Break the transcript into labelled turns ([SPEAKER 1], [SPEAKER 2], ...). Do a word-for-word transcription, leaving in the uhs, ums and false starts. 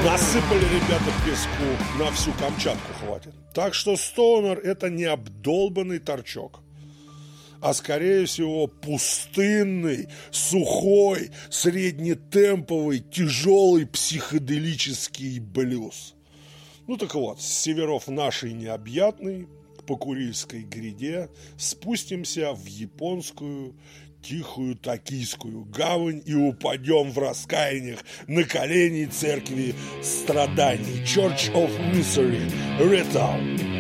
[SPEAKER 1] Насыпали ребята песку, на всю Камчатку хватит. Так что Стоунер — это не обдолбанный торчок, а скорее всего пустынный, сухой, среднетемповый, тяжелый психоделический блюз. Ну так вот, с северов нашей необъятной, по Курильской гряде, спустимся в японскую тихую токийскую гавань и упадем в раскаяниях на колени церкви страданий, Church of Misery, Ретал.